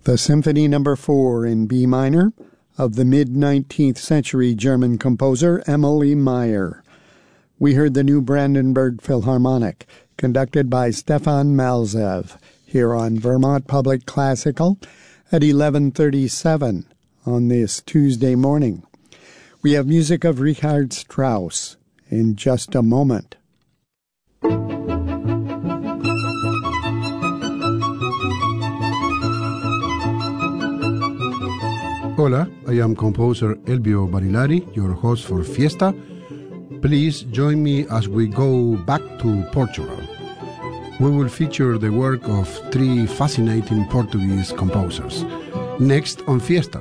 The Symphony No. 4 in B minor of the mid-19th century German composer Emily Meyer. We heard the New Brandenburg Philharmonic, conducted by Stefan Malzev, here on Vermont Public Classical at 11:37 on this Tuesday morning. We have music of Richard Strauss in just a moment. Hola, I am composer Elvio Barilari, your host for Fiesta. Please join me as we go back to Portugal. We will feature the work of three fascinating Portuguese composers. Next on Fiesta.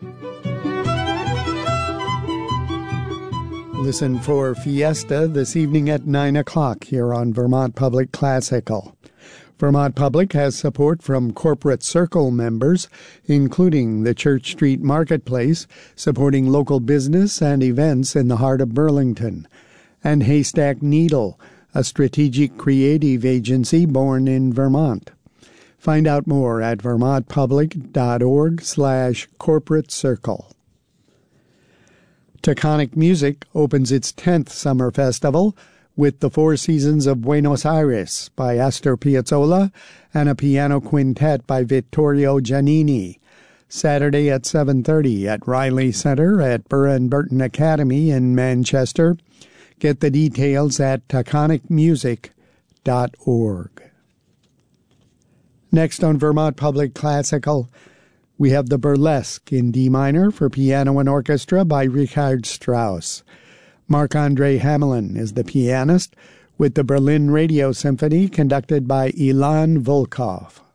Listen for Fiesta this evening at 9 o'clock here on Vermont Public Classical. Vermont Public has support from Corporate Circle members, including the Church Street Marketplace, supporting local business and events in the heart of Burlington, and Haystack Needle, a strategic creative agency born in Vermont. Find out more at vermontpublic.org/corporate circle. Taconic Music opens its 10th summer festival with the Four Seasons of Buenos Aires by Astor Piazzolla and a piano quintet by Vittorio Giannini, Saturday at 7:30 at Riley Center at Burr & Burton Academy in Manchester. Get the details at taconicmusic.org. Next on Vermont Public Classical, we have the Burlesque in D minor for piano and orchestra by Richard Strauss. Marc-André Hamelin is the pianist, with the Berlin Radio Symphony conducted by Ilan Volkov.